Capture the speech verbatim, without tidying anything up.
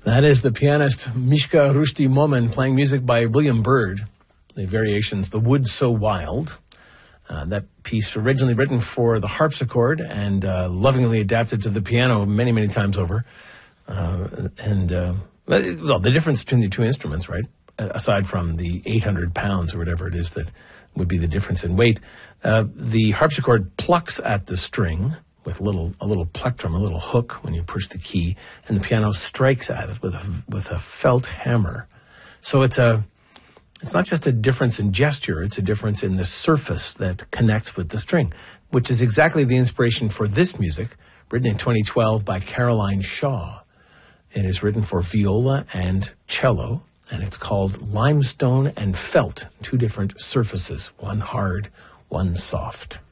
That is the pianist Mishka Rushdie Momen playing music by William Byrd. The variations, The Wood So Wild. Uh, that piece originally written for the harpsichord and uh, lovingly adapted to the piano many, many times over. Uh, and, uh, well, the difference between the two instruments, right, aside from the eight hundred pounds or whatever it is that would be the difference in weight, uh, the harpsichord plucks at the string with a little a little plectrum, a little hook when you push the key, and the piano strikes at it with a, with a felt hammer. So it's a it's not just a difference in gesture, it's a difference in the surface that connects with the string, which is exactly the inspiration for this music, written in twenty twelve by Caroline Shaw. It is written for viola and cello, and it's called Limestone and Felt, two different surfaces, one hard, one soft.